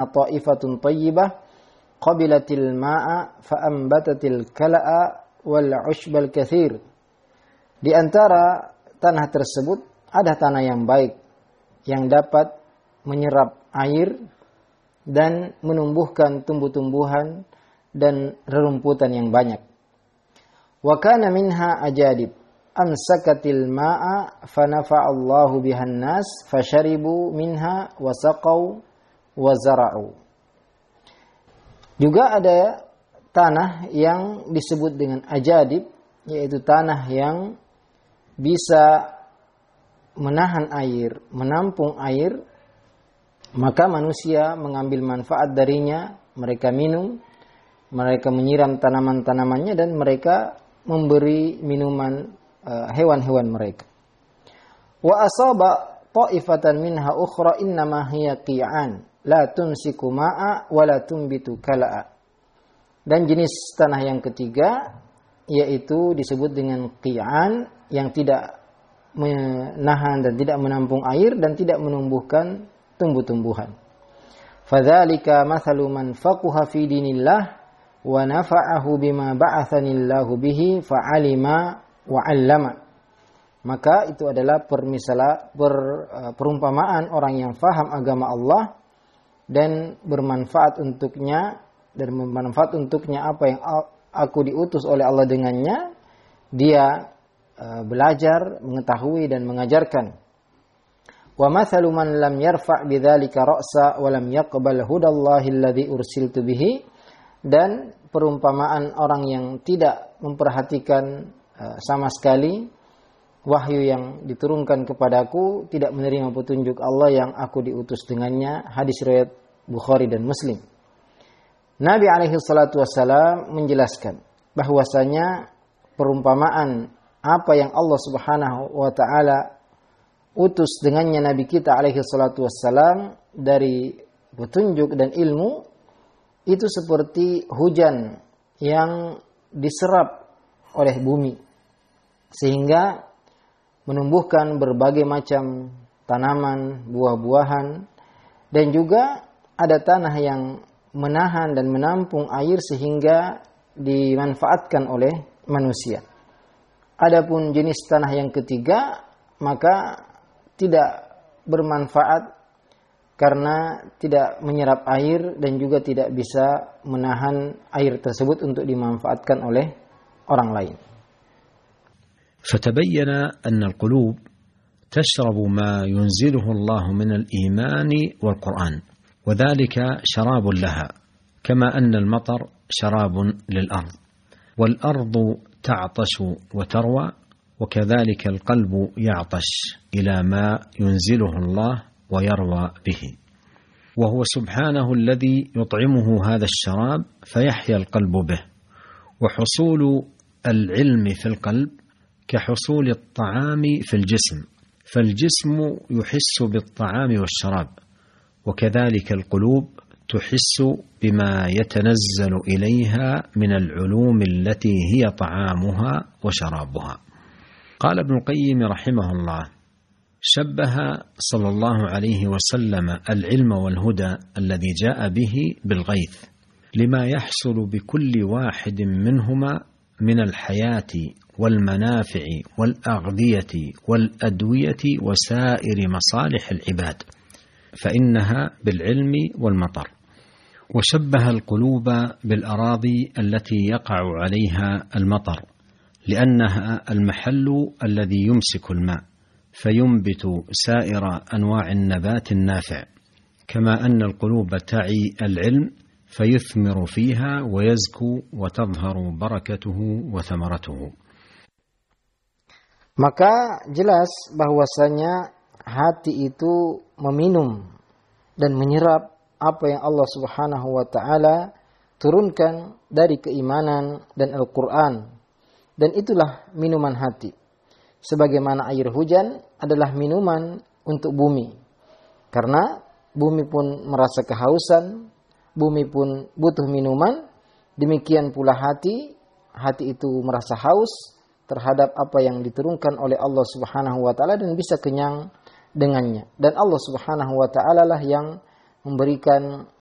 ta'ifatun thayyibah qabilatil ma'a fa'ambatatil kala'a wal 'ushbal katsir. Di antara tanah tersebut ada tanah yang baik yang dapat menyerap air dan menumbuhkan tumbuh-tumbuhan dan rerumputan yang banyak. Wa kana minha ajadib amsakatil ma'a fanafa'allahu bihan nas fasharibu minha wasaqau wazara'u. Juga ada tanah yang disebut dengan ajadib, yaitu tanah yang bisa menahan air, menampung air, maka manusia mengambil manfaat darinya, mereka minum, mereka menyiram tanaman-tanamannya dan mereka memberi minuman hewan-hewan mereka. Wa asaba ta'ifatan minha ukhra innama hiya qi'an la tumsiku ma'a wa la tumbitu kala'a. Dan jenis tanah yang ketiga yaitu disebut dengan qi'an, yang tidak menahan dan tidak menampung air dan tidak menumbuhkan tumbuh-tumbuhan. Fadzalika mathalu man faquha fi dinillah wa nafa'ahu bima ba'athanillahu bihi fa'alima wa 'allama. Maka itu adalah perumpamaan orang yang faham agama Allah dan bermanfaat untuknya apa yang aku diutus oleh Allah dengannya. Dia belajar, mengetahui dan mengajarkan. Wa mathalu man lam yarfa' bidzalika ra'sa wa lam yaqbal hudallahi alladhi ursiltu bihi. Dan perumpamaan orang yang tidak memperhatikan sama sekali wahyu yang diturunkan kepadaku, tidak menerima petunjuk Allah yang aku diutus dengannya. Hadis riwayat Bukhari dan Muslim. Nabi alaihi salatu wassalam menjelaskan bahwasanya perumpamaan apa yang Allah Subhanahu wa taala utus dengannya Nabi kita alaihi salatu wassalam dari petunjuk dan ilmu, itu seperti hujan yang diserap oleh bumi sehingga menumbuhkan berbagai macam tanaman, buah-buahan, dan juga ada tanah yang menahan dan menampung air sehingga dimanfaatkan oleh manusia. Adapun jenis tanah yang ketiga maka tidak bermanfaat karena tidak menyerap air dan juga tidak bisa menahan air tersebut untuk dimanfaatkan oleh orang lain. فتبين أن القلوب تشرب ما ينزله الله من الإيمان والقرآن، وذلك شراب لها، كما أن المطر شراب للأرض، والأرض تعطش وتروى، وكذلك القلب يعطش إلى ما ينزله الله ويروى به، وهو سبحانه الذي يطعمه هذا الشراب فيحيا القلب به. وحصول العلم في القلب كحصول الطعام في الجسم، فالجسم يحس بالطعام والشراب، وكذلك القلوب تحس بما يتنزل إليها من العلوم التي هي طعامها وشرابها. قال ابن القيم رحمه الله: شبه صلى الله عليه وسلم العلم والهدى الذي جاء به بالغيث، لما يحصل بكل واحد منهما من الحياة والمنافع والأغذية والأدوية وسائر مصالح العباد، فإنها بالعلم والمطر. وشبه القلوب بالأراضي التي يقع عليها المطر، لأنها المحل الذي يمسك الماء فينبت سائر أنواع النبات النافع، كما أن القلوب تعي العلم فيثمر فيها ويزكو وتظهر بركته وثمرته. Maka jelas bahwasanya hati itu meminum dan menyerap apa yang Allah Subhanahu wa taala turunkan dari keimanan dan Al-Qur'an, dan itulah minuman hati. Sebagaimana air hujan adalah minuman untuk bumi, karena bumi pun merasa kehausan, bumi pun butuh minuman. Demikian pula hati itu merasa haus terhadap apa yang diturunkan oleh Allah Subhanahu wa taala dan bisa kenyang dengannya. Dan Allah Subhanahu wa taala lah yang memberikan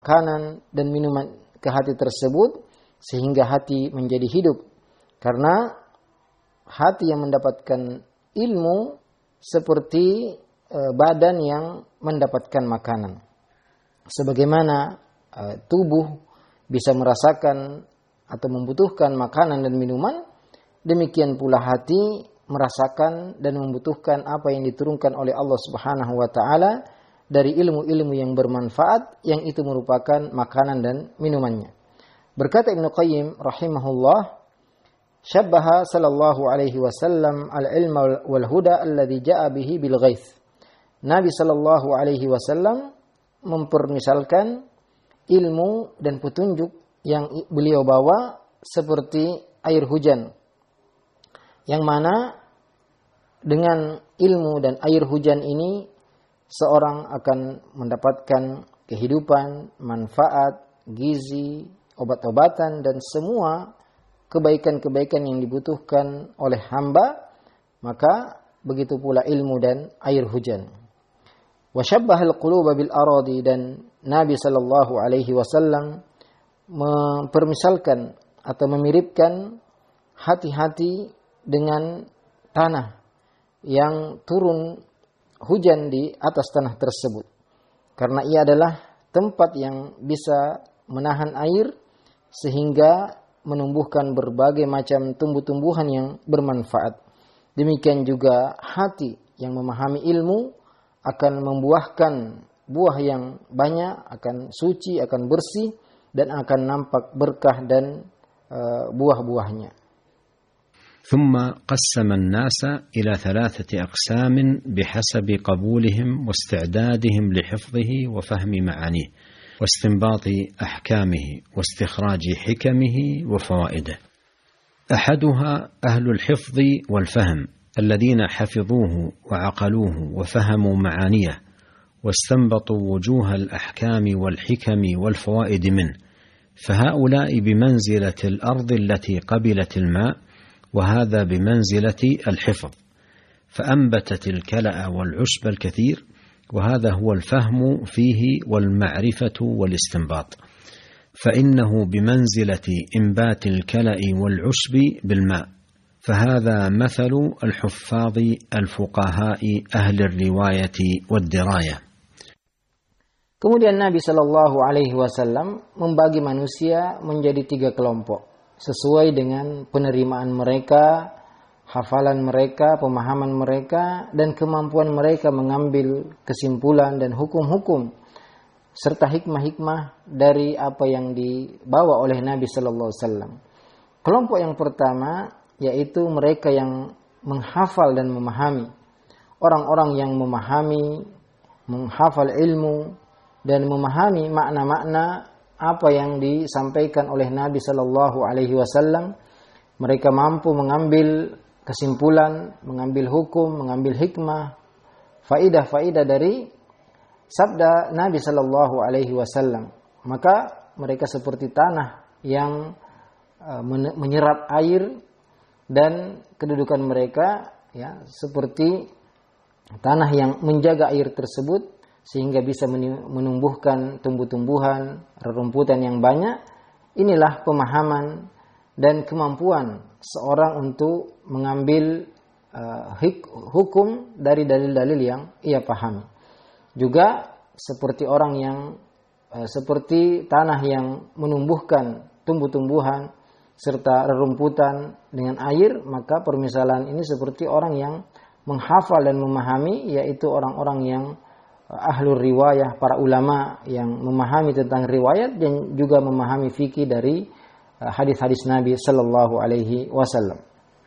makanan dan minuman ke hati tersebut sehingga hati menjadi hidup. Karena hati yang mendapatkan ilmu seperti badan yang mendapatkan makanan. Sebagaimana tubuh bisa merasakan atau membutuhkan makanan dan minuman, demikian pula hati merasakan dan membutuhkan apa yang diturunkan oleh Allah Subhanahu wa taala dari ilmu-ilmu yang bermanfaat, yang itu merupakan makanan dan minumannya. Berkata Ibnu Qayyim rahimahullah, syabbaha sallallahu alaihi wasallam al-ilma wal huda alladhi ja'a bihi bil ghaith. Nabi sallallahu alaihi wasallam mempermisalkan ilmu dan petunjuk yang beliau bawa seperti air hujan, yang mana dengan ilmu dan air hujan ini seorang akan mendapatkan kehidupan, manfaat, gizi, obat-obatan, dan semua kebaikan-kebaikan yang dibutuhkan oleh hamba. Maka begitu pula ilmu dan air hujan. Wa syabbahal quluba bil aradi, dan Nabi sallallahu alaihi wasallam mempermisalkan atau memiripkan hati-hati dengan tanah yang turun hujan di atas tanah tersebut, karena ia adalah tempat yang bisa menahan air sehingga menumbuhkan berbagai macam tumbuh-tumbuhan yang bermanfaat. Demikian juga hati yang memahami ilmu akan membuahkan buah yang banyak, akan suci, akan bersih, dan akan nampak berkah dan buah-buahnya. ثم قسم الناس إلى 3 أقسام بحسب قبولهم واستعدادهم لحفظه وفهم معانيه واستنباط أحكامه واستخراج حكمه وفوائده. أحدها أهل الحفظ والفهم الذين حفظوه وعقلوه وفهموا معانيه واستنبطوا وجوه الأحكام والحكم والفوائد منه، فهؤلاء بمنزلة الأرض التي قبلت الماء، وهذا بمنزلة الحفظ، فأنبتت الكلأ والعشب الكثير، وهذا هو الفهم فيه والمعرفة والاستنباط، فإنه بمنزلة إنبات الكلأ والعشب بالماء، فهذا مثل الحفاظ الفقهاء أهل الرواية والدراية. Kemudian Nabi Shallallahu Alaihi Wasallam membagi manusia menjadi 3 kelompok sesuai dengan penerimaan mereka, hafalan mereka, pemahaman mereka, dan kemampuan mereka mengambil kesimpulan dan hukum-hukum serta hikmah-hikmah dari apa yang dibawa oleh Nabi Shallallahu Alaihi Wasallam. Kelompok yang pertama yaitu mereka yang menghafal dan memahami, orang-orang yang memahami, menghafal ilmu dan memahami makna-makna apa yang disampaikan oleh Nabi Sallallahu Alaihi Wasallam. Mereka mampu mengambil kesimpulan, mengambil hukum, mengambil hikmah, faidah-faidah dari sabda Nabi Sallallahu Alaihi Wasallam. Maka mereka seperti tanah yang menyerap air, dan kedudukan mereka ya seperti tanah yang menjaga air tersebut sehingga bisa menumbuhkan tumbuh-tumbuhan, rerumputan yang banyak. Inilah pemahaman dan kemampuan seorang untuk mengambil hukum dari dalil-dalil yang ia pahami. Juga seperti orang yang seperti tanah yang menumbuhkan tumbuh-tumbuhan serta rerumputan dengan air, maka permisalan ini seperti orang yang menghafal dan memahami, yaitu orang-orang yang ahlul riwayah, para ulama yang memahami tentang riwayat dan juga memahami fikih dari hadis-hadis Nabi sallallahu alaihi wasallam.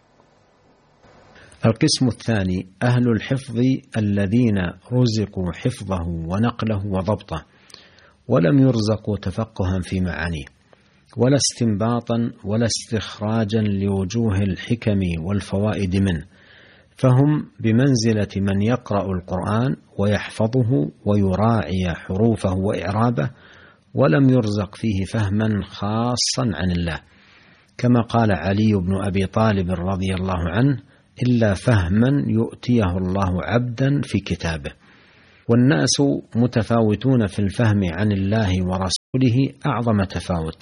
القسم الثاني أهل الحفظ الذين رزقوا حفظه ونقله وضبطه ولم يرزقوا تفقها في معانيه ولا استنباطا ولا استخراجا لوجوه الحكم والفوائد منه، فهم بمنزلة من يقرأ القرآن ويحفظه ويراعي حروفه وإعرابه ولم يرزق فيه فهما خاصا عن الله، كما قال علي بن أبي طالب رضي الله عنه: إلا فهما يؤتيه الله عبدا في كتابه. والناس متفاوتون في الفهم عن الله ورسوله أعظم تفاوت،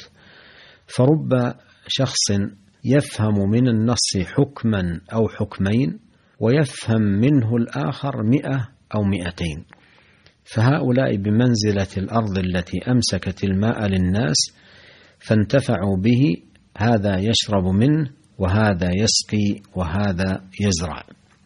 فرب شخص يفهم من النص حكما أو حكمين ويفهم منه الآخر 100 أو 200، فهؤلاء بمنزلة الأرض التي أمسكت الماء للناس فانتفعوا به، هذا يشرب منه وهذا يسقي وهذا يزرع.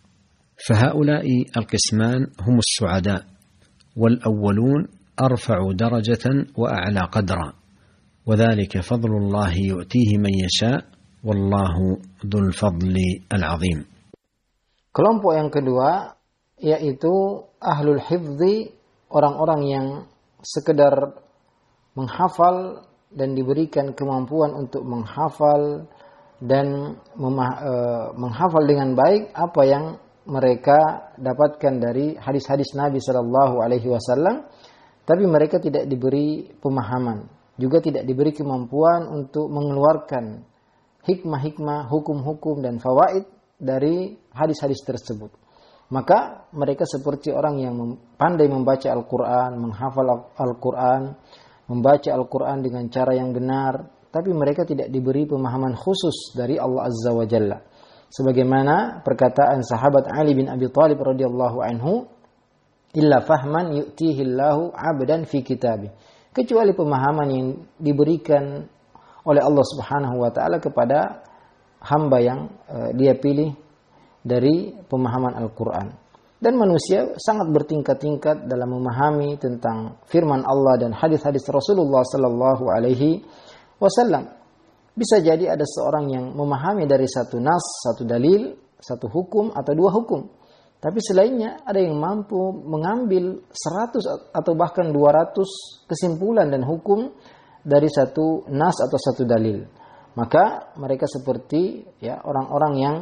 فهؤلاء القسمان هم السعداء، والأولون أرفع درجة وأعلى قدرا، وذلك فضل الله يؤتيه من يشاء والله ذو الفضل العظيم. Kelompok yang kedua yaitu ahlul hifdzi, orang-orang yang sekedar menghafal dan diberikan kemampuan untuk menghafal dan menghafal dengan baik apa yang mereka dapatkan dari hadis-hadis Nabi Shallallahu Alaihi Wasallam, tapi mereka tidak diberi pemahaman, juga tidak diberi kemampuan untuk mengeluarkan hikmah-hikmah, hukum-hukum dan fawaid dari hadis-hadis tersebut. Maka mereka seperti orang yang pandai membaca Al-Quran, menghafal Al-Quran, membaca Al-Quran dengan cara yang benar, tapi mereka tidak diberi pemahaman khusus dari Allah Azza wa Jalla. Sebagaimana perkataan sahabat Ali bin Abi Thalib radhiyallahu anhu, illa fahman yu'tihillahu 'abdan fi kitabih. Kecuali pemahaman yang diberikan oleh Allah Subhanahu wa taala kepada hamba yang dia pilih dari pemahaman Al-Quran. Dan manusia sangat bertingkat-tingkat dalam memahami tentang firman Allah dan hadis-hadis Rasulullah sallallahu alaihi wasallam. Bisa jadi ada seorang yang memahami dari satu nas, satu dalil, satu hukum atau dua hukum. Tapi selainnya ada yang mampu mengambil 100 atau bahkan 200 kesimpulan dan hukum dari satu nas atau satu dalil. Maka mereka seperti orang-orang yang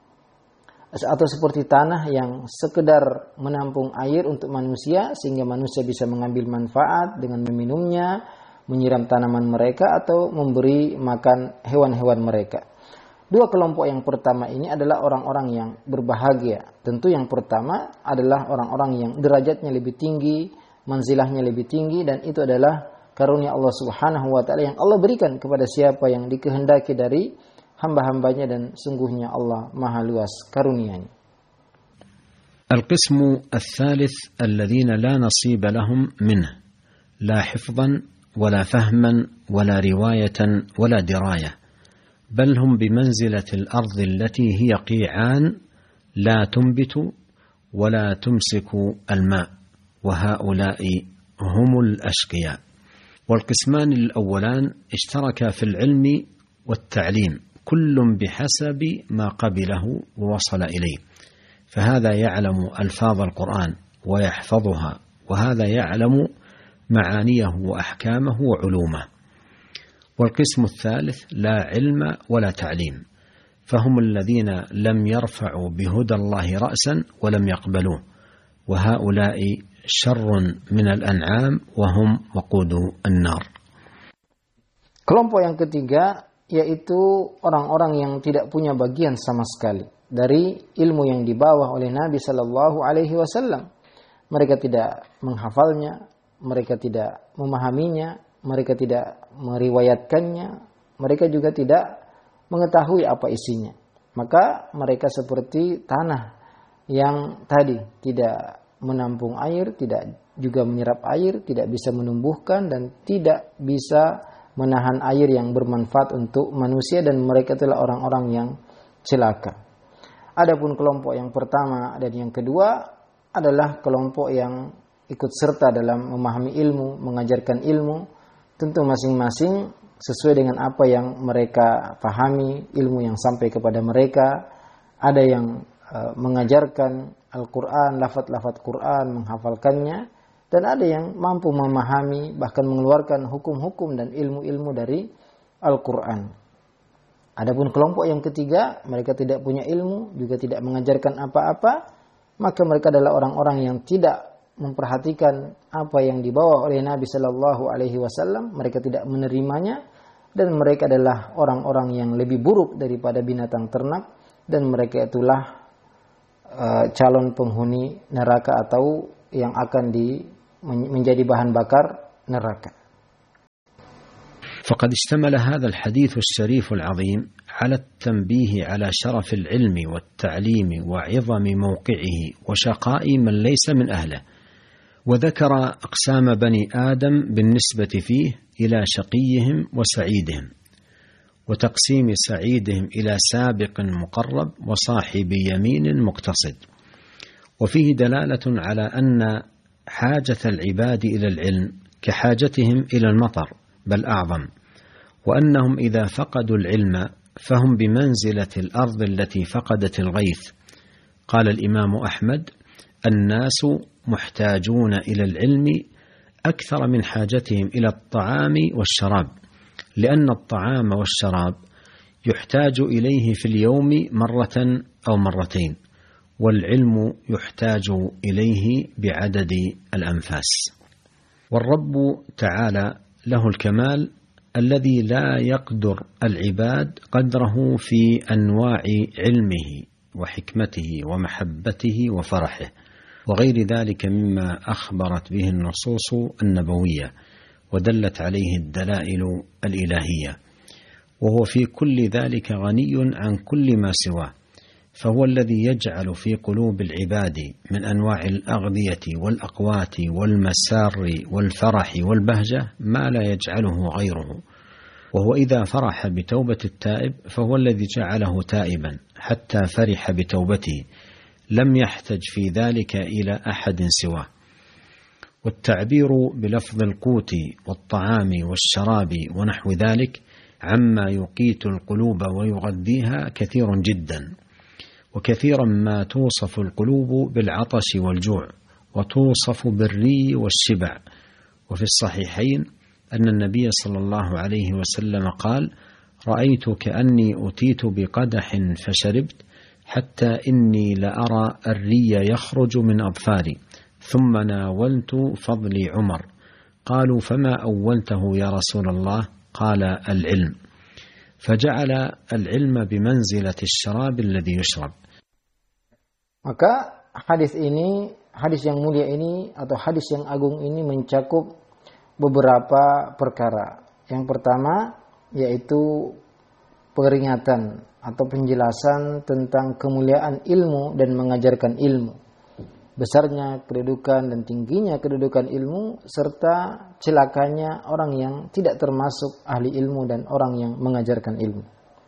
atau seperti tanah yang sekedar menampung air untuk manusia sehingga manusia bisa mengambil manfaat dengan meminumnya, menyiram tanaman mereka atau memberi makan hewan-hewan mereka. Dua kelompok yang pertama ini adalah orang-orang yang berbahagia. Tentu yang pertama adalah orang-orang yang derajatnya lebih tinggi, manzilahnya lebih tinggi, dan itu adalah karunia Allah Subhanahu wa taala yang Allah berikan kepada siapa yang dikehendaki dari hamba-hambanya, dan sungguhnya Allah Maha luas karunia-Nya. القسم الثالث الذين لا نصيب لهم منه، لا حفظا ولا فهما ولا رواية ولا دراية، بل هم بمنزلة الأرض التي هي قيعان لا تنبت ولا تمسك الماء، وهؤلاء هم الأشقياء. والقسمان الأولان اشتركا في العلم والتعليم، كل بحسب ما قبله ووصل إليه، فهذا يعلم ألفاظ القرآن ويحفظها، وهذا يعلم معانيه وأحكامه وعلومه. والقسم الثالث لا علم ولا تعليم، فهم الذين لم يرفعوا بهدى الله رأسا ولم يقبلوه، وهؤلاء شر من الأنعام وهم وقود النار. Kelompok yang ketiga yaitu orang-orang yang tidak punya bagian sama sekali dari ilmu yang dibawa oleh Nabi Sallallahu Alaihi Wasallam. Mereka tidak menghafalnya, mereka tidak memahaminya, mereka tidak meriwayatkannya, mereka juga tidak mengetahui apa isinya. Maka mereka seperti tanah yang tadi tidak menampung air, tidak juga menyerap air, tidak bisa menumbuhkan dan tidak bisa menahan air yang bermanfaat untuk manusia, dan mereka adalah orang-orang yang celaka. Adapun kelompok yang pertama dan yang kedua adalah kelompok yang ikut serta dalam memahami ilmu, mengajarkan ilmu, tentu masing-masing sesuai dengan apa yang mereka pahami, ilmu yang sampai kepada mereka. Ada yang mengajarkan Al-Quran, lafaz-lafaz Quran, menghafalkannya, dan ada yang mampu memahami, bahkan mengeluarkan hukum-hukum dan ilmu-ilmu dari Al-Quran. Adapun kelompok yang ketiga, mereka tidak punya ilmu, juga tidak mengajarkan apa-apa, maka mereka adalah orang-orang yang tidak memperhatikan apa yang dibawa oleh Nabi Sallallahu Alaihi Wasallam. Mereka tidak menerimanya, dan mereka adalah orang-orang yang lebih buruk daripada binatang ternak, dan mereka itulah calon penghuni neraka atau yang akan menjadi bahan bakar neraka. فقد اشتمل هذا الحديث الشريف العظيم على التنبيه على شرف العلم والتعليم وعظم موقعه وشقاء من ليس من أهله، وذكر أقسام بني آدم بالنسبة فيه إلى شقيهم وسعيدهم، وتقسيم سعيدهم إلى سابق مقرب وصاحب يمين مقتصد. وفيه دلالة على أن حاجة العباد إلى العلم كحاجتهم إلى المطر بل أعظم، وأنهم إذا فقدوا العلم فهم بمنزلة الأرض التي فقدت الغيث. قال الإمام أحمد: الناس محتاجون إلى العلم أكثر من حاجتهم إلى الطعام والشراب، لأن الطعام والشراب يحتاج إليه في اليوم مرة أو مرتين، والعلم يحتاج إليه بعدد الأنفاس. والرب تعالى له الكمال الذي لا يقدر العباد قدره في أنواع علمه وحكمته ومحبته وفرحه وغير ذلك مما أخبرت به النصوص النبوية ودلت عليه الدلائل الإلهية، وهو في كل ذلك غني عن كل ما سواه، فهو الذي يجعل في قلوب العباد من أنواع الأغذية والأقوات والمسار والفرح والبهجة ما لا يجعله غيره. وهو إذا فرح بتوبة التائب فهو الذي جعله تائبا حتى فرح بتوبته، لم يحتج في ذلك إلى أحد سواه. والتعبير بلفظ القوت والطعام والشراب ونحو ذلك عما يقيت القلوب ويغذيها كثير جدا، وكثيرا ما توصف القلوب بالعطش والجوع وتوصف بالري والشبع. وفي الصحيحين أن النبي صلى الله عليه وسلم قال: رأيت كأني أتيت بقدح فشربت حتى إني لأرى الري يخرج من أظفاري، ثم ناولت فضلي عمر. قالوا: فما أولته يا رسول الله؟ قال: العلم. فجعل العلم بمنزلة الشراب الذي يشرب. Maka hadis yang mulia ini atau hadis yang agung ini mencakup beberapa perkara. Yang pertama yaitu peringatan atau penjelasan tentang kemuliaan ilmu dan mengajarkan ilmu, besarnya kedudukan dan tingginya kedudukan ilmu, serta celakanya orang yang tidak termasuk ahli ilmu dan orang yang mengajarkan ilmu.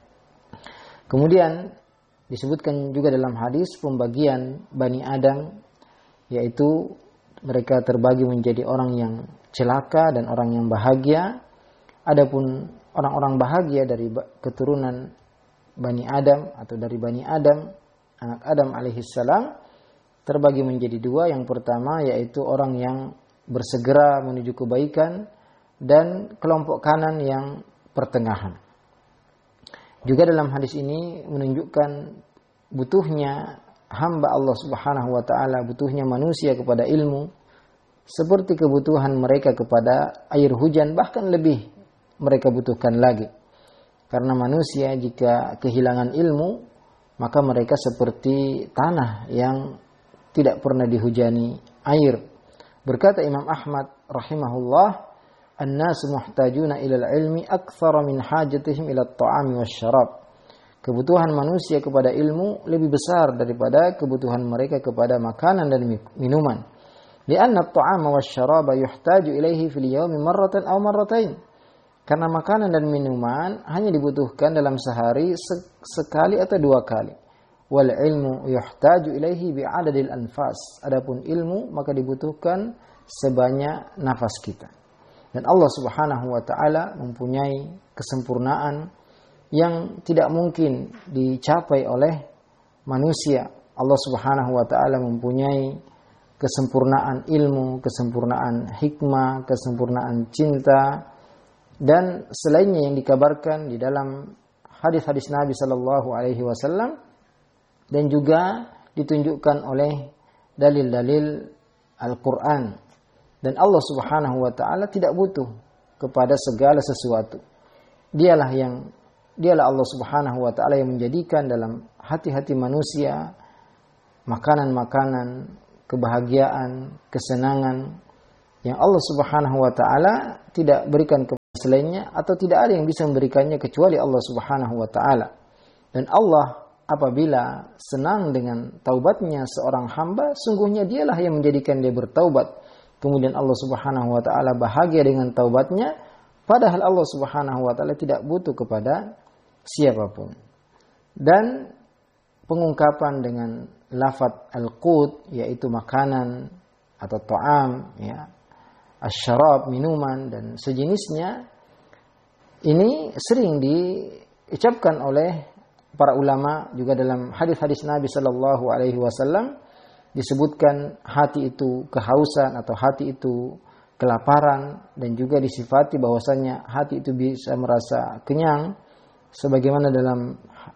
Kemudian disebutkan juga dalam hadis pembagian Bani Adam, yaitu mereka terbagi menjadi orang yang celaka dan orang yang bahagia. Adapun orang-orang bahagia dari keturunan Bani Adam atau dari Bani Adam, anak Adam alaihissalam, terbagi menjadi dua. Yang pertama yaitu orang yang bersegera menuju kebaikan, dan kelompok kanan yang pertengahan. Juga dalam hadis ini menunjukkan butuhnya hamba Allah Subhanahu wa taala, butuhnya manusia kepada ilmu seperti kebutuhan mereka kepada air hujan, bahkan lebih mereka butuhkan lagi. Karena manusia jika kehilangan ilmu, maka mereka seperti tanah yang tidak pernah dihujani air. Berkata Imam Ahmad rahimahullah, "An-nasu muhtajuna ilal ilmi aktsara min hajatihim ila at-ta'ami wasyarab." Kebutuhan manusia kepada ilmu lebih besar daripada kebutuhan mereka kepada makanan dan minuman. Li'anna at-ta'ama wasyaraba yuhtaju ilaihi fil yawmi marratan aw marratain. Karena makanan dan minuman hanya dibutuhkan dalam sehari sekali atau dua kali. Wal ilmu yuhtaju ilaihi bi'adadil anfas. Adapun ilmu maka dibutuhkan sebanyak nafas kita. Dan Allah Subhanahu wa taala mempunyai kesempurnaan yang tidak mungkin dicapai oleh manusia. Allah Subhanahu wa taala mempunyai kesempurnaan ilmu, kesempurnaan hikmah, kesempurnaan cinta, dan selainnya yang dikabarkan di dalam hadis-hadis Nabi sallallahu alaihi wasallam, dan juga ditunjukkan oleh dalil-dalil Al-Qur'an. Dan Allah Subhanahu wa taala tidak butuh kepada segala sesuatu. Dialah Allah Subhanahu wa taala yang menjadikan dalam hati-hati manusia makanan-makanan, kebahagiaan, kesenangan yang Allah Subhanahu wa taala tidak berikan kepada selainnya, atau tidak ada yang bisa memberikannya kecuali Allah Subhanahu wa taala. Dan Allah apabila senang dengan taubatnya seorang hamba, sungguhnya dialah yang menjadikan dia bertaubat. Kemudian Allah Subhanahu wa taala bahagia dengan taubatnya, padahal Allah Subhanahu wa taala tidak butuh kepada siapapun. Dan pengungkapan dengan lafaz al-qut, yaitu makanan atau ta'am, ya, asyarab, minuman dan sejenisnya, ini sering diucapkan oleh para ulama. Juga dalam hadis-hadis Nabi Sallallahu Alaihi Wasallam disebutkan hati itu kehausan atau hati itu kelaparan, dan juga disifati bahwasannya hati itu bisa merasa kenyang, sebagaimana dalam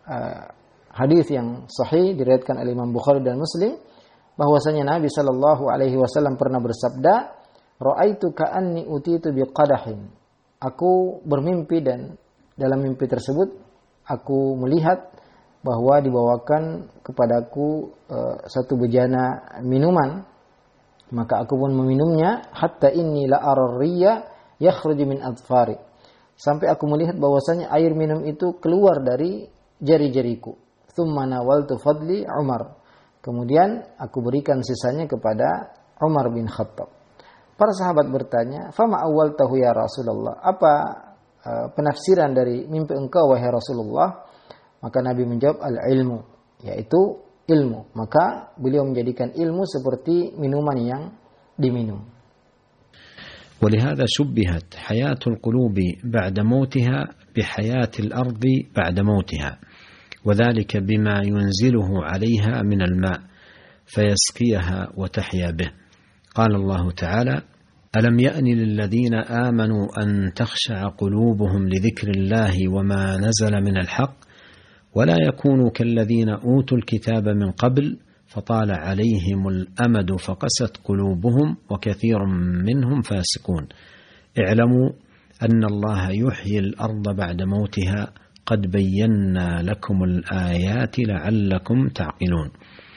hadis yang sahih diriwayatkan oleh Imam Bukhari dan Muslim, bahwasanya Nabi Sallallahu Alaihi Wasallam pernah bersabda, "Ra'aitu ka'anni utitu biqadahin." Aku bermimpi dan dalam mimpi tersebut aku melihat bahwa dibawakan kepadaku satu bejana minuman, maka aku pun meminumnya, hatta inni la arriya yakhruju min adfari. Sampai aku melihat bahwasanya air minum itu keluar dari jari-jariku. Tsumma nawaltu fadli Umar. Kemudian aku berikan sisanya kepada Umar bin Khattab. Para sahabat bertanya, "Fama awwaltahu ya Rasulullah?" Apa penafsiran dari mimpi engkau wahai Rasulullah? Maka Nabi menjawab, "Al-ilmu," yaitu ilmu. Maka beliau menjadikan ilmu seperti minuman yang diminum. ولهذا شبهت حياة القلوب بعد موتها بحياة الأرض بعد موتها، وذلك بما ينزله عليها من الماء فيسقيها وتحيا به. قال الله تعالى: ألم يأن للذين آمنوا أن تخشع قلوبهم لذكر الله وما نزل من الحق ولا يكونوا كالذين أوتوا الكتاب من قبل فطال عليهم الأمد فقست قلوبهم وكثير منهم فاسقون. اعلموا أن الله يحيي الأرض بعد موتها قد بينا لكم الآيات لعلكم تعقلون.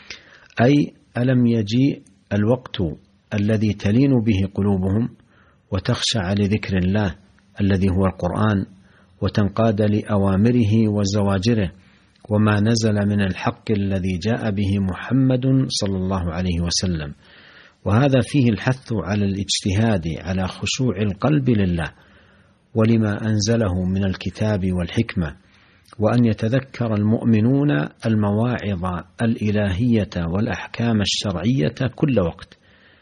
أي ألم يجيء الوقت الذي تلين به قلوبهم وتخشع لذكر الله الذي هو القرآن وتنقاد لأوامره وزواجره وما نزل من الحق الذي جاء به محمد صلى الله عليه وسلم، وهذا فيه الحث على الاجتهاد على خشوع القلب لله ولما أنزله من الكتاب والحكمة، وأن يتذكر المؤمنون المواعظ الإلهية والأحكام الشرعية كل وقت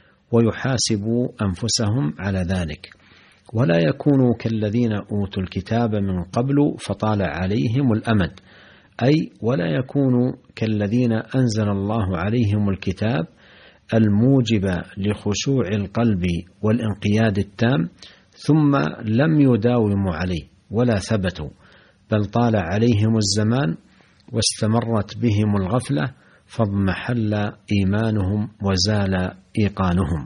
ويحاسبوا أنفسهم على ذلك، ولا يكونوا كالذين أوتوا الكتاب من قبل فطال عليهم الأمد، أي ولا يكونوا كالذين أنزل الله عليهم الكتاب الموجب لخشوع القلب والانقياد التام ثم لم يداوموا عليه ولا ثبتوا، بل طال عليهم الزمان واستمرت بهم الغفلة فاضمحل إيمانهم وزال إيقانهم،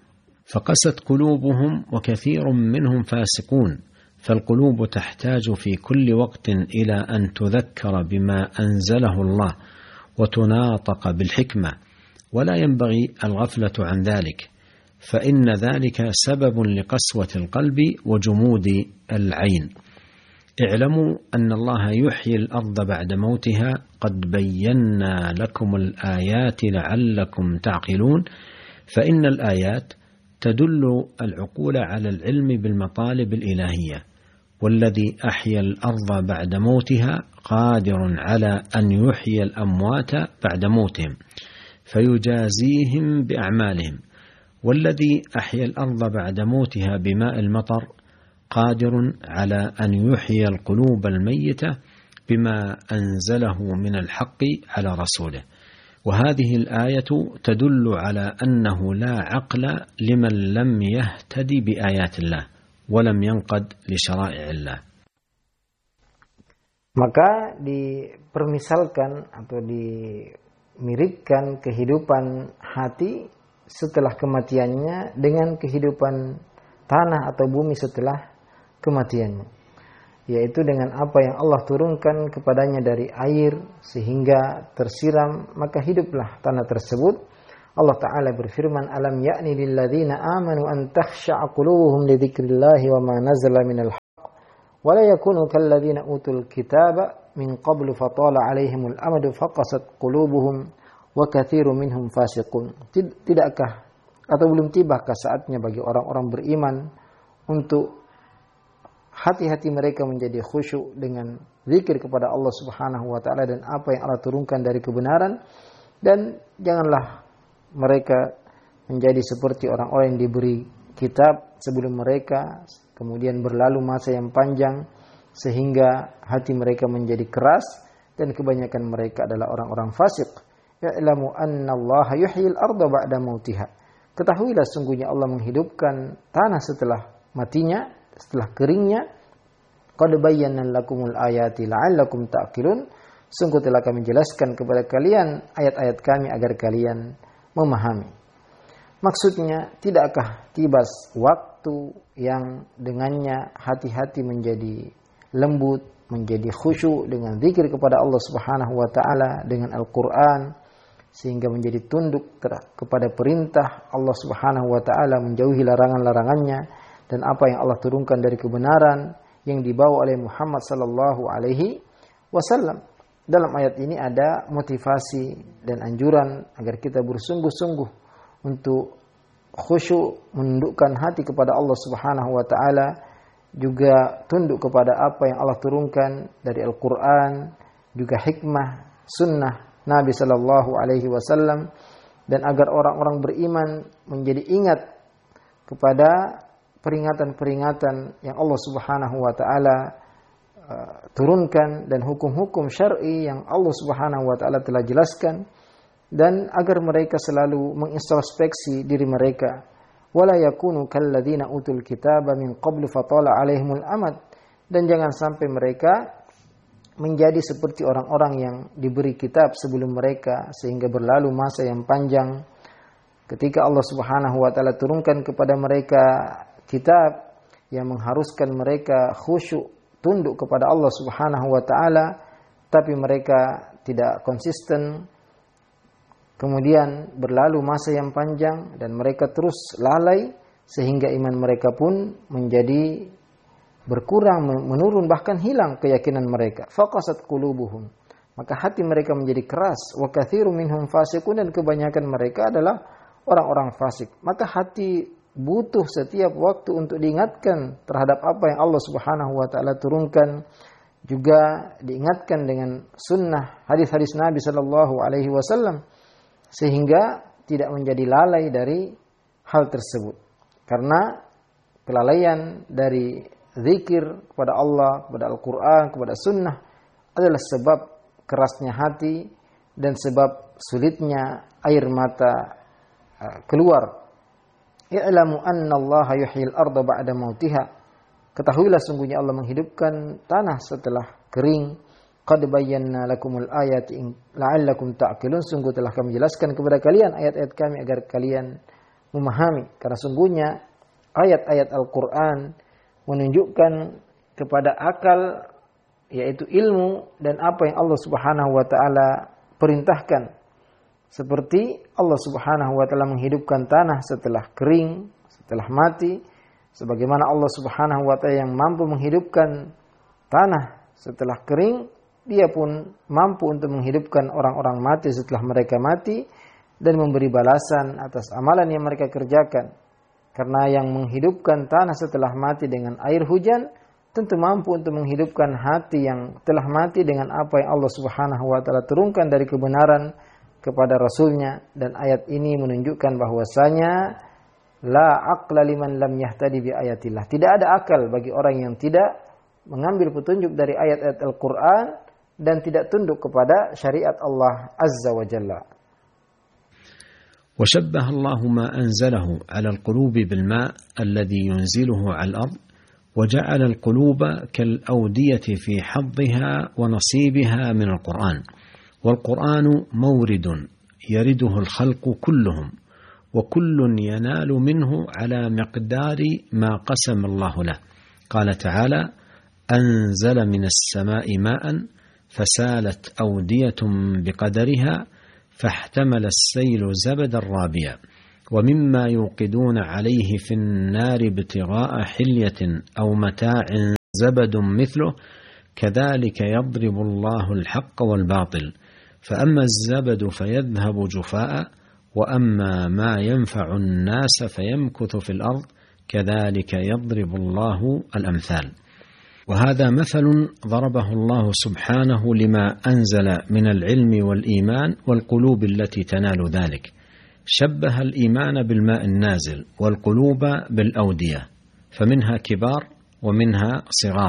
فقست قلوبهم وكثير منهم فاسقون. فالقلوب تحتاج في كل وقت إلى أن تذكر بما أنزله الله وتناطق بالحكمة، ولا ينبغي الغفلة عن ذلك، فإن ذلك سبب لقسوة القلب وجمود العين. اعلموا أن الله يحيي الأرض بعد موتها قد بينا لكم الآيات لعلكم تعقلون، فإن الآيات تدل العقول على العلم بالمطالب الإلهية، والذي أحيا الأرض بعد موتها قادر على أن يحيي الأموات بعد موتهم فيجازيهم بأعمالهم، والذي أحيا الأرض بعد موتها بماء المطر قادر على أن يحيي القلوب الميتة بما أنزله من الحق على رسوله. وهذه الآية تدل على أنه لا عقل لمن لم يهتدي بآيات الله ولم ينقد لشرائع الله. Maka dipermisalkan atau dimiripkan kehidupan hati setelah kematiannya dengan kehidupan tanah atau bumi setelah kematiannya, yaitu dengan apa yang Allah turunkan kepadanya dari air sehingga tersiram, maka hiduplah tanah tersebut. Allah Ta'ala berfirman, "Alam ya'ni lilladzina amanu an takhsha'a qulubuhum li dzikrillahi wa ma nazala minal haqq Wala yakunu kalladzina utul kitaba min qablu fatala alaihimul amadu faqasat qulubuhum wa katsirun minhum fasiqun. Tidakkah atau belum tibakah saatnya bagi orang-orang beriman untuk hati-hati mereka menjadi khusyuk dengan zikir kepada Allah Subhanahu wa taala dan apa yang Allah turunkan dari kebenaran, dan janganlah mereka menjadi seperti orang-orang yang diberi kitab sebelum mereka, kemudian berlalu masa yang panjang sehingga hati mereka menjadi keras dan kebanyakan mereka adalah orang-orang fasik. Ya'lamu annallaha yuhyil arda ba'da mautiha. Ketahuilah sungguhnya Allah menghidupkan tanah setelah matinya, setelah keringnya. Qad bayyana lakumul ayati la'allakum ta'qilun. Sungguh telah kami jelaskan kepada kalian ayat-ayat kami agar kalian memahami. Maksudnya, tidakkah tibas waktu yang dengannya hati-hati menjadi lembut, menjadi khusyuk dengan zikir kepada Allah Subhanahu wa taala, dengan Al-Qur'an, sehingga menjadi tunduk kepada perintah Allah Subhanahu wa taala, menjauhi larangan-larangannya dan apa yang Allah turunkan dari kebenaran yang dibawa oleh Muhammad sallallahu alaihi wasallam. Dalam ayat ini ada motivasi dan anjuran agar kita bersungguh-sungguh untuk khusyuk, menundukkan hati kepada Allah Subhanahu wa taala, juga tunduk kepada apa yang Allah turunkan dari Al-Qur'an, juga hikmah sunnah Nabi sallallahu alaihi wasallam, dan agar orang-orang beriman menjadi ingat kepada peringatan-peringatan yang Allah Subhanahu wa taala turunkan dan hukum-hukum syar'i yang Allah Subhanahu wa taala telah jelaskan, dan agar mereka selalu mengintrospeksi diri mereka. Wala yakunu kalladzina utul kitaba min qablu fatala alaihimul amad, dan jangan sampai mereka menjadi seperti orang-orang yang diberi kitab sebelum mereka sehingga berlalu masa yang panjang ketika Allah Subhanahu wa taala turunkan kepada mereka kitab yang mengharuskan mereka khusyuk, tunduk kepada Allah Subhanahu wa taala, tapi mereka tidak konsisten. Kemudian berlalu masa yang panjang dan mereka terus lalai sehingga iman mereka pun menjadi berkurang, menurun, bahkan hilang keyakinan mereka. Faqasat qulubuhum, maka hati mereka menjadi keras. Wa katsirun minhum fasiqun, dan kebanyakan mereka adalah orang-orang fasik. Maka hati butuh setiap waktu untuk diingatkan terhadap apa yang Allah Subhanahu wa taala turunkan, juga diingatkan dengan sunnah hadis-hadis Nabi sallallahu alaihi wasallam, sehingga tidak menjadi lalai dari hal tersebut. Karena kelalaian dari zikir kepada Allah, kepada Al-Quran, kepada sunnah adalah sebab kerasnya hati dan sebab sulitnya air mata keluar. I'lamu annallaha yuhyil arda ba'da mautiha. Ketahuilah sungguhnya Allah menghidupkan tanah setelah kering. Qad bayyana lakumul ayati la'allakum ta'qilun. Sungguh telah kami jelaskan kepada kalian ayat-ayat kami agar kalian memahami. Karena sungguhnya ayat-ayat Al-Quran menunjukkan kepada akal, yaitu ilmu dan apa yang Allah Subhanahu wa taala perintahkan. Seperti Allah Subhanahu wa taala menghidupkan tanah setelah kering, setelah mati, sebagaimana Allah Subhanahu wa taala yang mampu menghidupkan tanah setelah kering, Dia pun mampu untuk menghidupkan orang-orang mati setelah mereka mati dan memberi balasan atas amalan yang mereka kerjakan. Karena yang menghidupkan tanah setelah mati dengan air hujan tentu mampu untuk menghidupkan hati yang telah mati dengan apa yang Allah Subhanahu wa taala turunkan dari kebenaran kepada Rasulnya. Dan ayat ini menunjukkan bahwasanya la aqla liman lam yahtadi bi ayatillah. Tidak ada akal bagi orang yang tidak mengambil petunjuk dari ayat-ayat Al-Quran dan tidak tunduk kepada syariat Allah Azza wa Jalla. وشبه الله ما أنزله على القلوب بالماء الذي ينزله على الأرض وجعل القلوب كالأودية في حظها ونصيبها من القرآن والقرآن مورد يرده الخلق كلهم وكل ينال منه على مقدار ما قسم الله له. قال تعالى أنزل من السماء ماء فسالت أودية بقدرها فاحتمل السيل زبدا رابيا ومما يوقدون عليه في النار ابتغاء حلية أو متاع زبد مثله كذلك يضرب الله الحق والباطل فأما الزبد فيذهب جفاء وأما ما ينفع الناس فيمكث في الأرض كذلك يضرب الله الأمثال. وهذا مثل ضربه الله سبحانه لما أنزل من العلم والإيمان والقلوب التي تنال ذلك. شبه الإيمان بالماء النازل والقلوب بالأودية فمنها كبار ومنها صغار،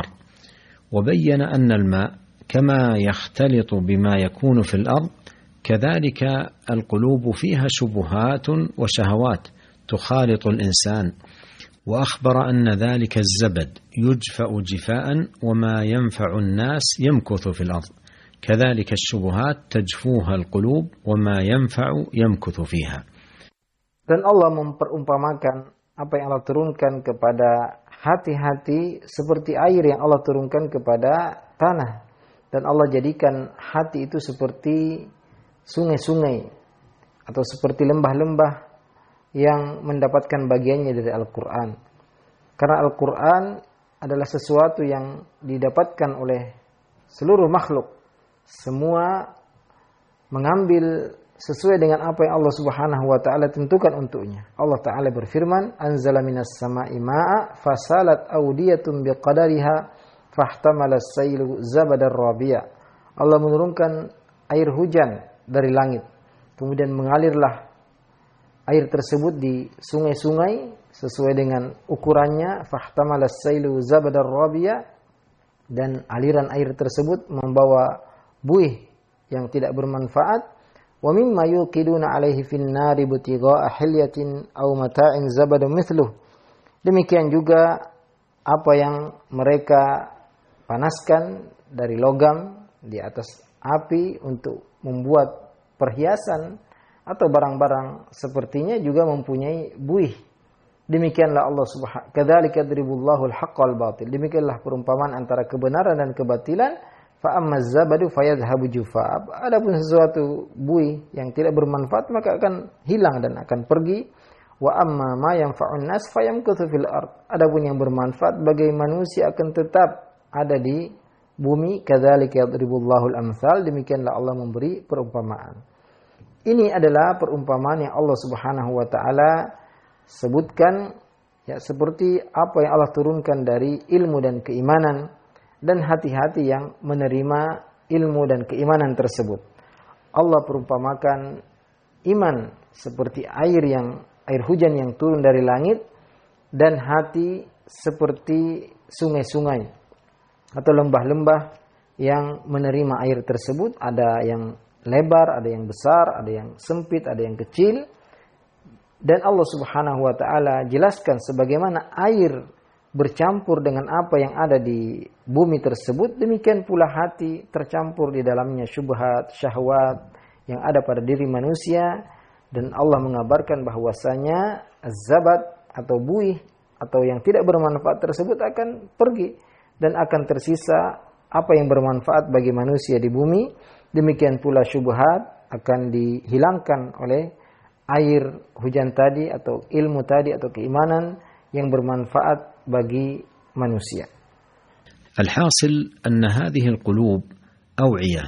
وبين أن الماء كما يختلط بما يكون في الأرض كذلك القلوب فيها شبهات وشهوات تخالط الإنسان، وأخبر أن ذلك الزبد يجفأ جفاء وما ينفع الناس يمكث في الأرض كذلك الشبهات تجفوها القلوب وما ينفع يمكث فيها. Dan Allah memperumpamakan apa yang Allah turunkan kepada hati-hati seperti air yang Allah turunkan kepada tanah. Dan Allah jadikan hati itu seperti sungai-sungai atau seperti lembah-lembah yang mendapatkan bagiannya dari Al-Quran. Karena Al-Quran adalah sesuatu yang didapatkan oleh seluruh makhluk. Semua mengambil sesuai dengan apa yang Allah Subhanahu wa taala tentukan untuknya. Allah taala berfirman, "Anzala minas sama'i ma'a fasalat awdiyatun biqadariha fahtamala as-sailu zabadar rabi'a." Allah menurunkan air hujan dari langit. Kemudian mengalirlah air tersebut di sungai-sungai sesuai dengan ukurannya, fahtamala as-sailu zabadar rabi'a, dan aliran air tersebut membawa buih yang tidak bermanfaat. Wa mimma yuqiduna alaihi fin nari butigha'a hilyatin aw mata'in zabadun mithluh. Demikian juga apa yang mereka panaskan dari logam di atas api untuk membuat perhiasan atau barang-barang sepertinya juga mempunyai buih. Demikianlah Allah Subhanahu kadzalika yadribullahu al-haqqa wal-batil. Demikianlah perumpamaan antara kebenaran dan kebatilan. Fa amma az-zabadu fayadhhabu jufaa. Adapun sesuatu buih yang tidak bermanfaat maka akan hilang dan akan pergi. Wa amma ma yanfa'un nas fayamkuthu fil ard. Adapun yang bermanfaat bagi manusia akan tetap ada di bumi. Kadzalika yadribullahu al-amthal. Demikianlah Allah memberi perumpamaan. Ini adalah perumpamaan yang Allah Subhanahu wa taala sebutkan ya, seperti apa yang Allah turunkan dari ilmu dan keimanan dan hati-hati yang menerima ilmu dan keimanan tersebut. Allah perumpamakan iman seperti air hujan yang turun dari langit, dan hati seperti sungai-sungai atau lembah-lembah yang menerima air tersebut. Ada yang lebar, ada yang besar, ada yang sempit, ada yang kecil. Dan Allah Subhanahu wa taala jelaskan sebagaimana air bercampur dengan apa yang ada di bumi tersebut, demikian pula hati tercampur di dalamnya syubhat, syahwat yang ada pada diri manusia. Dan Allah mengabarkan bahwasanya az-zabad atau buih atau yang tidak bermanfaat tersebut akan pergi dan akan tersisa apa yang bermanfaat bagi manusia di bumi. Demikian pula syubhat akan dihilangkan oleh air hujan tadi atau ilmu tadi atau keimanan yang bermanfaat bagi manusia. الحاصل أن هذه القلوب أوعية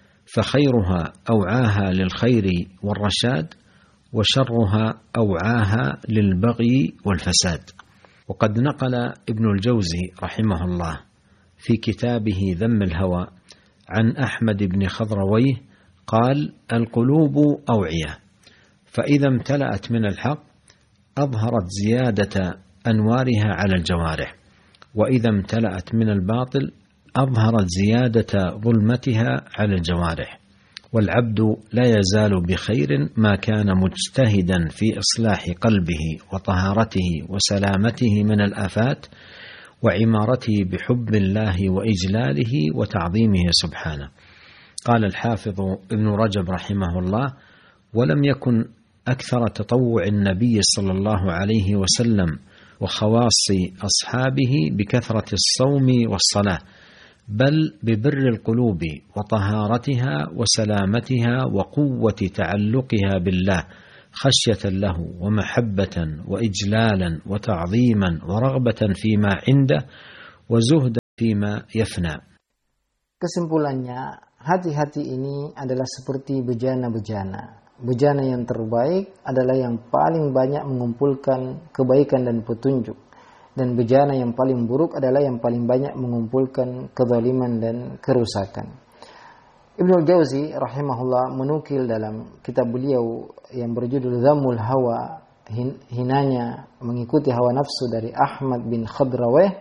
فخيرها أوعاها للخير والرشاد وشرها أوعاها للبغي والفساد. وقد نقل ابن الجوزي رحمه الله في كتابه ذم الهوى عن أحمد بن خضرويه قال: القلوب أوعية فإذا امتلأت من الحق أظهرت زيادة أنوارها على الجوارح، وإذا امتلأت من الباطل أظهرت زيادة ظلمتها على الجوارح. والعبد لا يزال بخير ما كان مجتهدا في إصلاح قلبه وطهارته وسلامته من الآفات وعمارته بحب الله وإجلاله وتعظيمه سبحانه. قال الحافظ ابن رجب رحمه الله: ولم يكن أكثر تطوع النبي صلى الله عليه وسلم وخواص أصحابه بكثرة الصوم والصلاة، بل ببر القلوب وطهارتها وسلامتها وقوة تعلقها بالله خشية له ومحبة وإجلالا وتعظيما ورغبة فيما عنده وزهدا فيما يفنى. Kesimpulannya, hati-hati ini adalah seperti bejana-bejana. Bejana yang terbaik adalah yang paling banyak mengumpulkan kebaikan dan petunjuk. Dan bejana yang paling buruk adalah yang paling banyak mengumpulkan kezaliman dan kerusakan. Ibnul Jauzi rahimahullah menukil dalam kitab beliau yang berjudul Dhammul Hawa, hinanya mengikuti hawa nafsu, dari Ahmad bin Khadraweh.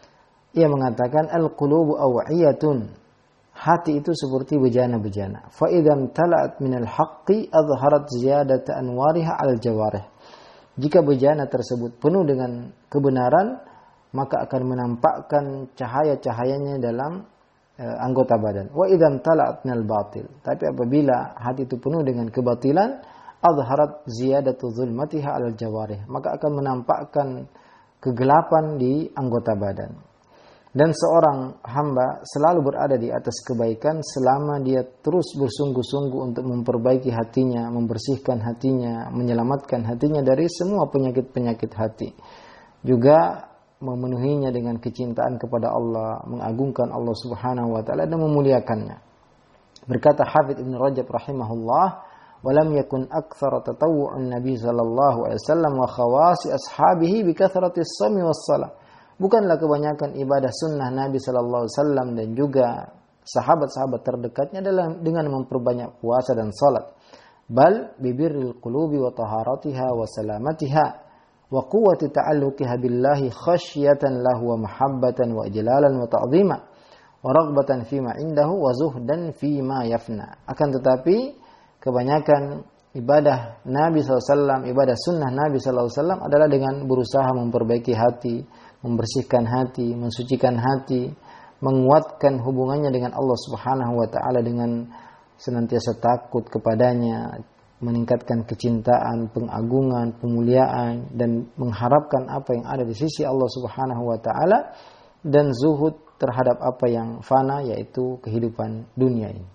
Ia mengatakan, al-qulubu aw'iyatun, hati itu seperti bejana-bejana. Fa idzam tala'at minal haqqi azharat ziyadata anwariha al jawarih. Jika bejana tersebut penuh dengan kebenaran, maka akan menampakkan cahaya-cahayanya dalam anggota badan. Wa idzam tala'at minal batil. Tapi apabila hati itu penuh dengan kebatilan, azharat ziyadatu zulmatiha al jawarih, maka akan menampakkan kegelapan di anggota badan. Dan seorang hamba selalu berada di atas kebaikan selama dia terus bersungguh-sungguh untuk memperbaiki hatinya, membersihkan hatinya, menyelamatkan hatinya dari semua penyakit-penyakit hati. Juga memenuhinya dengan kecintaan kepada Allah, mengagungkan Allah Subhanahu wa taala dan memuliakannya. Berkata Hafidz Ibn Rajab rahimahullah, "Walam yakun aktsara tatawwu'un Nabi sallallahu alaihi wasallam wa khawasi ashabihi bi kathratis shaumi was shalah." Bukanlah kebanyakan ibadah sunnah Nabi sallallahu alaihi wasallam dan juga sahabat-sahabat terdekatnya adalah dengan memperbanyak puasa dan salat. Bal bibirril qulubi wa taharatiha wa salamatiha wa quwwati ta'alluqiha billahi khasyatan lahu wa mahabbatan wa ijlalan wa ta'zima wa raghbatan fima indahu wa zuhdan fima yafna. Akan tetapi kebanyakan ibadah Nabi SAW, ibadah sunnah Nabi SAW adalah dengan berusaha memperbaiki hati, membersihkan hati, mensucikan hati, menguatkan hubungannya dengan Allah Subhanahu wa taala dengan senantiasa takut kepadanya, meningkatkan kecintaan, pengagungan, pemuliaan, dan mengharapkan apa yang ada di sisi Allah Subhanahu wa taala, dan zuhud terhadap apa yang fana, yaitu kehidupan dunia ini.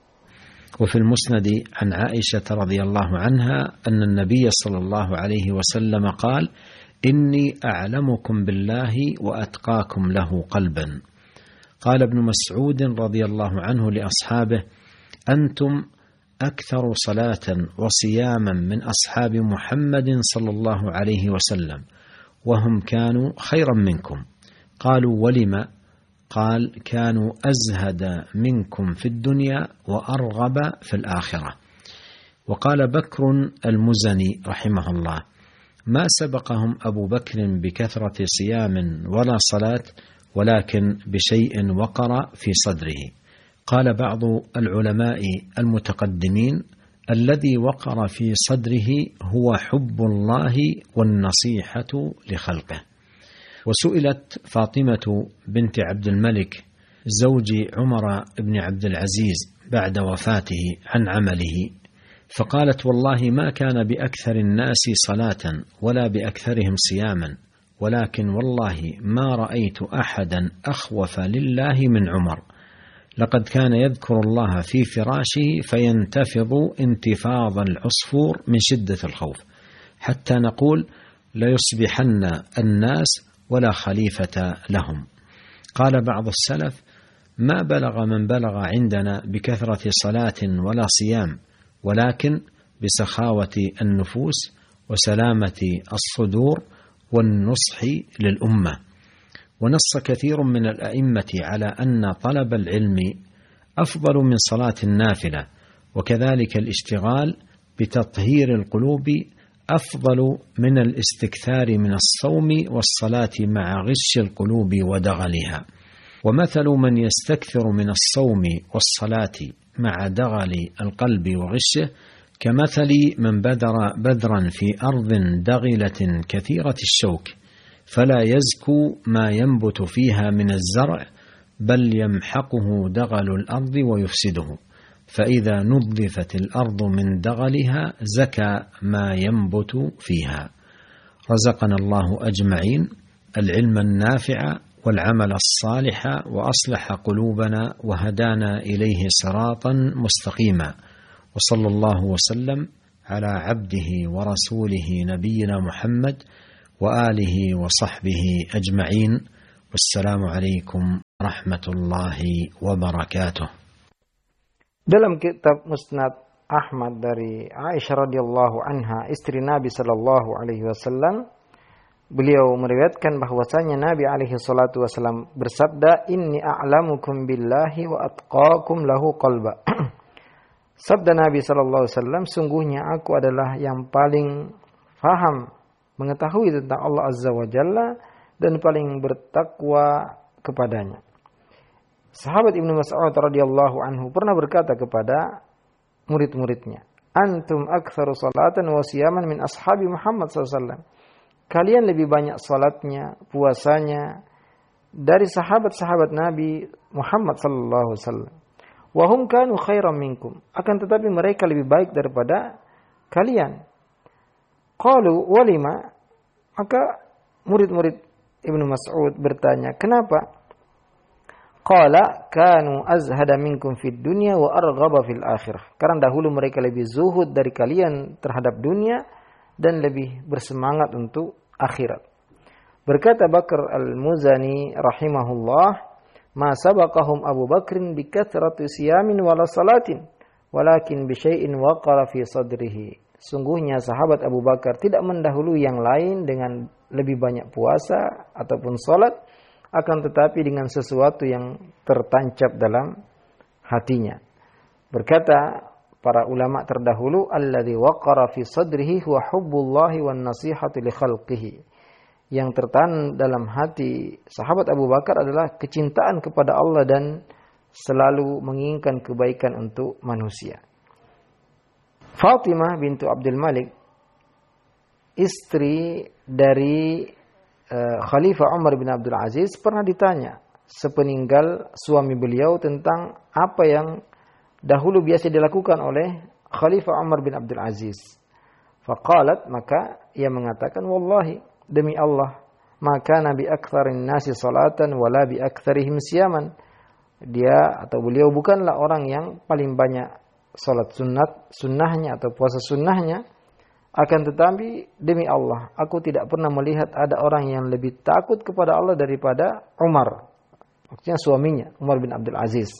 وفي المسند عن عائشة رضي الله عنها أن النبي صلى الله عليه وسلم قال: إني أعلمكم بالله وأتقاكم له قلبا. قال ابن مسعود رضي الله عنه لأصحابه: أنتم أكثر صلاة وصياما من أصحاب محمد صلى الله عليه وسلم، وهم كانوا خيرا منكم. قالوا: ولم؟ قال: كانوا أزهد منكم في الدنيا وأرغب في الآخرة. وقال بكر المزني رحمه الله: ما سبقهم أبو بكر بكثرة صيام ولا صلاة، ولكن بشيء وقر في صدره. قال بعض العلماء المتقدمين: الذي وقر في صدره هو حب الله والنصيحة لخلقه. وسئلت فاطمة بنت عبد الملك زوج عمر بن عبد العزيز بعد وفاته عن عمله، فقالت: والله ما كان بأكثر الناس صلاة ولا بأكثرهم صياما، ولكن والله ما رأيت أحدا أخوف لله من عمر. لقد كان يذكر الله في فراشه فينتفض انتفاض العصفور من شدة الخوف، حتى نقول ليصبحن الناس ولا خليفة لهم. قال بعض السلف: ما بلغ من بلغ عندنا بكثرة صلاة ولا صيام، ولكن بسخاوة النفوس وسلامة الصدور والنصح للأمة. ونص كثير من الأئمة على أن طلب العلم أفضل من صلاة النافلة، وكذلك الاشتغال بتطهير القلوب أفضل من الاستكثار من الصوم والصلاة مع غش القلوب ودغلها. ومثل من يستكثر من الصوم والصلاة مع دغل القلب وغشه كمثل من بذر بذرا في أرض دغلة كثيرة الشوك، فلا يزكو ما ينبت فيها من الزرع، بل يمحقه دغل الأرض ويفسده. فإذا نظفت الأرض من دغلها زكى ما ينبت فيها. رزقنا الله أجمعين العلم النافع والعمل الصالح، وأصلح قلوبنا وهدانا إليه صراطا مستقيما. وصلى الله وسلم على عبده ورسوله نبينا محمد وآله وصحبه أجمعين. والسلام عليكم ورحمة الله وبركاته. Dalam kitab Musnad Ahmad dari Aisyah radhiyallahu anha, istri Nabi sallallahu alaihi wasallam, beliau meriwayatkan bahwasanya Nabi alaihi salatu wasallam bersabda, "Inni a'lamukum billahi wa atqakum lahu qalba." Sabda Nabi sallallahu alaihi wasallam, sungguhnya aku adalah yang paling faham, mengetahui tentang Allah azza wa jalla dan paling bertakwa kepadanya. Sahabat Ibnu Mas'ud radhiyallahu anhu pernah berkata kepada murid-muridnya, "Antum aktsaru salatan wa siyaman min ashabi Muhammad sallallahu alaihi wasallam." Kalian lebih banyak salatnya, puasanya dari sahabat-sahabat Nabi Muhammad sallallahu alaihi wasallam. Wa hum kanu khairan minkum. Akan tetapi mereka lebih baik daripada kalian. Qalu walima? Maka murid-murid Ibnu Mas'ud bertanya, "Kenapa?" Qala kanu azhada minkum fid dunya wa arghaba fil akhirah. Karena dahulu mereka lebih zuhud dari kalian terhadap dunia dan lebih bersemangat untuk akhirat. Berkata Bakr al-Muzani rahimahullah, "Ma sabaqahum Abu Bakrin bi kathrati siyamin wala salatin, walakin bi syai'in waqara fi sadrihi." Sungguhnya sahabat Abu Bakar tidak mendahului yang lain dengan lebih banyak puasa ataupun salat, akan tetapi dengan sesuatu yang tertancap dalam hatinya. Berkata para ulama terdahulu, alladzi waqara fi sadrihi huwa hubbullahi wan nasihatu li khalqihi. Yang tertanam dalam hati sahabat Abu Bakar adalah kecintaan kepada Allah dan selalu menginginkan kebaikan untuk manusia. Fatimah bintu Abdul Malik, istri dari Khalifah Umar bin Abdul Aziz, pernah ditanya sepeninggal suami beliau tentang apa yang dahulu biasa dilakukan oleh Khalifah Umar bin Abdul Aziz. Faqalat, maka ia mengatakan, "Wallahi, demi Allah, maka nabi aktsarin nasi salatan wala bi aktsarihim siyaman." Dia atau beliau bukanlah orang yang paling banyak salat sunnahnya atau puasa sunnahnya. Akan tetapi demi Allah, aku tidak pernah melihat ada orang yang lebih takut kepada Allah daripada Umar. Maksudnya suaminya, Umar bin Abdul Aziz.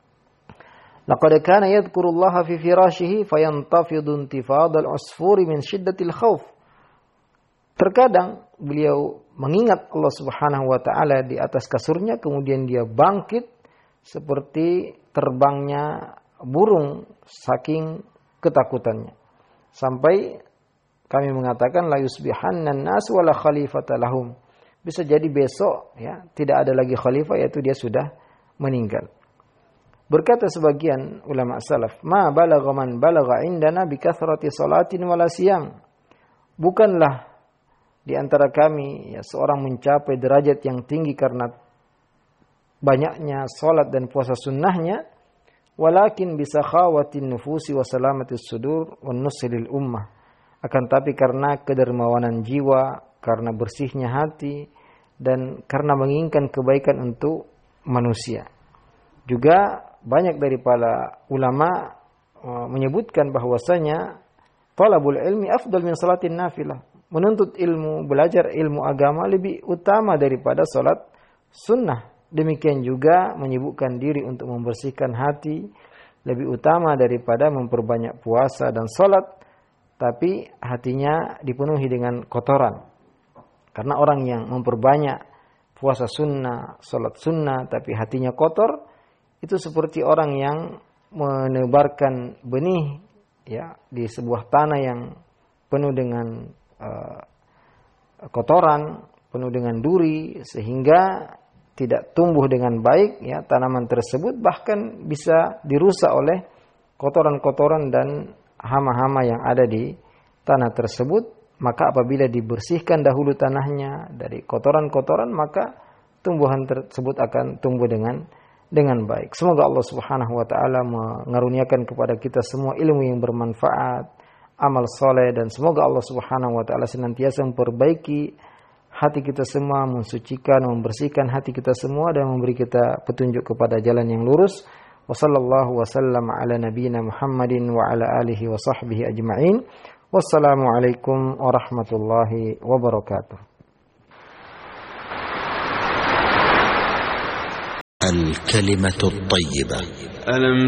Laqad kana yadhkurullaha fi firashihi fayantafidu intifadal usfuri min shiddatil khauf. Terkadang beliau mengingat Allah Subhanahu wa taala di atas kasurnya, kemudian dia bangkit seperti terbangnya burung saking ketakutannya. Sampai kami mengatakan la yusbihanna an-nas wala khalifata lahum. Bisa jadi besok ya tidak ada lagi khalifah, yaitu dia sudah meninggal. Berkata sebagian ulama salaf, "Ma balagha man balagha indana bi kathrati salatin wala siyam." Bukanlah di antara kami ya seorang mencapai derajat yang tinggi karena banyaknya salat dan puasa sunnahnya, walakin bi sakhawatin nufusi wa salamatis sudur wan nuslil ummah. Akan tapi karena kedermawanan jiwa, karena bersihnya hati, dan karena menginginkan kebaikan untuk manusia. Juga banyak dari para ulama menyebutkan bahwasanya talabul ilmi afdal min salatin nafilah. Menuntut ilmu, belajar ilmu agama lebih utama daripada salat sunnah. Demikian juga menyibukkan diri untuk membersihkan hati lebih utama daripada memperbanyak puasa dan salat, tapi hatinya dipenuhi dengan kotoran. Karena orang yang memperbanyak puasa sunnah, salat sunnah, tapi hatinya kotor, itu seperti orang yang menebarkan benih ya di sebuah tanah yang penuh dengan kotoran, penuh dengan duri, sehingga tidak tumbuh dengan baik ya tanaman tersebut, bahkan bisa dirusak oleh kotoran-kotoran dan hama-hama yang ada di tanah tersebut. Maka apabila dibersihkan dahulu tanahnya dari kotoran-kotoran, maka tumbuhan tersebut akan tumbuh dengan baik. Semoga Allah Subhanahu wa taala mengaruniakan kepada kita semua ilmu yang bermanfaat, amal soleh, dan semoga Allah Subhanahu wa taala senantiasa memperbaiki hati kita semua, mensucikan, membersihkan hati kita semua, dan memberi kita petunjuk kepada jalan yang lurus. Wassallallahu wasallam ala nabiyyina Muhammadin wa ala alihi wa sahbihi ajma'in. Wassalamualaikum warahmatullahi wabarakatuh. الكلمة الطيبة.